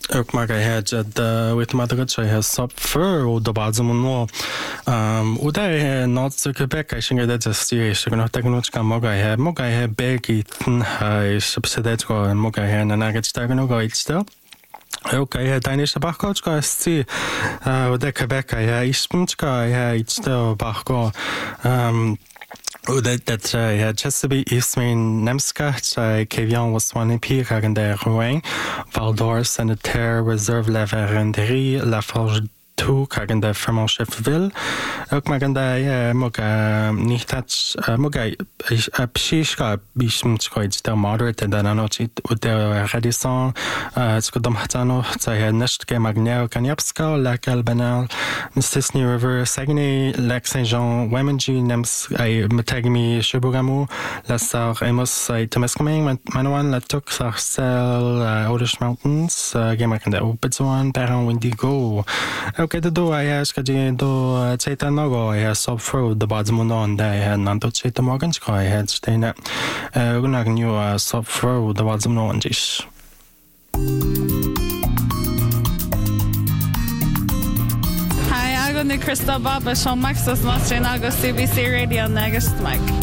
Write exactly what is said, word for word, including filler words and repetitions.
ook maar hij had de weet maar dat hij had sub voor o de basis mono um o daar not zo Quebec hij ging dat is die is nog dat nog kan mogen hij mogen hij begi hij subsidied go mogen hij en dan gaat daar nog iets stel. Oké, hij tijdens de bagcoach ga zie uh de Quebec hij is punt ga hij iets stel bagco um Oh, dat dat hij Chesapeake Eastman Nemska hij Kevian was one in Pierre en de Rouen Val-d'Or Sanitaire Reserve La Vérendrye La Forge toe kagen de Vermont Chefville ook maar en de moga niet dat moga is psychisch bismt gooit de moderate en dan ook het de radisson skudam hatano zij nest ke magneo kaniapska la calbanal Mississippi River Saguenay Lac Saint-Jean Wemengee Nems ay metagmi Chebouramo la Sarre Amos ay Temiskaming Manoan la Tuk Sarcel Oudish Mountains gemaakt de Opetzoan Perron Windigo Oké, de doe hij is dat do zeta nogo hij is op voor de badmonon daar hij dan tot zeta morgens kan hij het stenen we gaan nu sub voor de badmonon is Hi, I'm going to Crystal Baba, Sean Maxus, Master, and I'll go C B C Radio next, Mike.